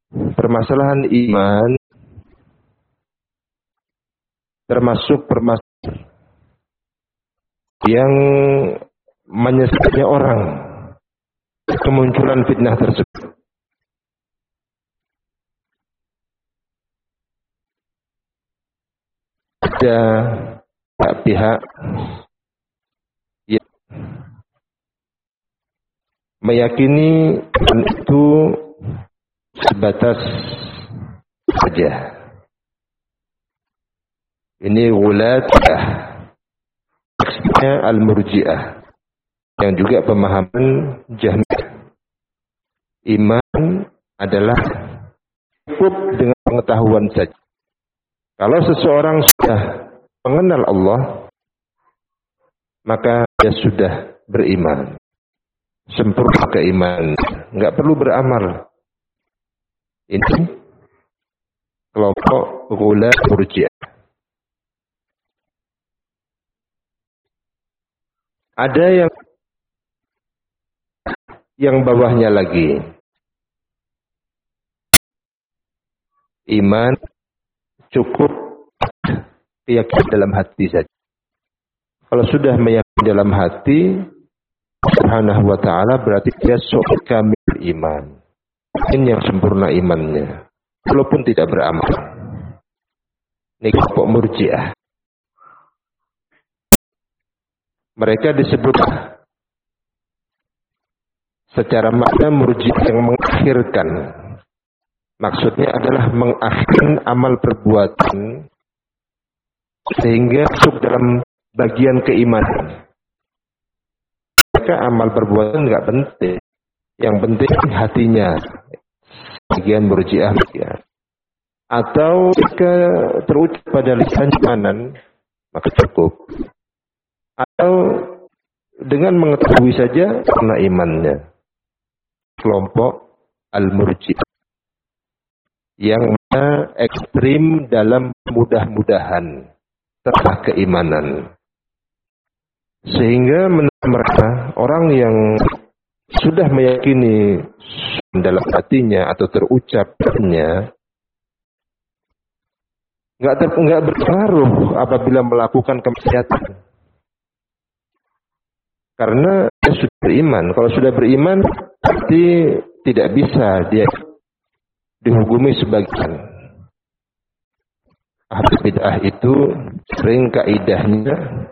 permasalahan iman termasuk permasalahan yang menyesatnya orang kemunculan fitnah tersebut. Ada pihak yang meyakini itu sebatas saja. Ini ghulatiyah, teksnya al-murji'ah, yang juga pemahaman Jahmiyah. Iman adalah cukup dengan pengetahuan saja. Kalau seseorang sudah mengenal Allah, maka dia sudah beriman. Sempurna keimanan, enggak perlu beramal. Ini kelompok ghulat murji'ah. Ada yang bawahnya lagi. Iman cukup keyakinan dalam hati saja. Kalau sudah meyakini dalam hati Subhanahu wa ta'ala, berarti dia kamil iman. Ini yang sempurna imannya, walaupun tidak beramal. Ini kelompok murji'ah. Mereka disebut secara makna murji'ah yang mengakhirkan. Maksudnya adalah mengakhirkan amal perbuatan sehingga masuk dalam bagian keimanan. Maka amal perbuatan enggak penting. Yang penting hatinya. Bagian murji'ah. Atau jika terucap pada lisan kanan, maka cukup. Atau dengan mengetahui saja karena imannya. Kelompok al-murji'ah yang ekstrim dalam mudah-mudahan terhadap keimanan. Sehingga menurut mereka, orang yang sudah meyakini dalam hatinya atau terucapnya, enggak berpengaruh apabila melakukan kemaksiatan. Karena dia sudah beriman. Kalau sudah beriman, berarti tidak bisa dia dihukumi sebagian. Ahli bid'ah itu sering kaidahnya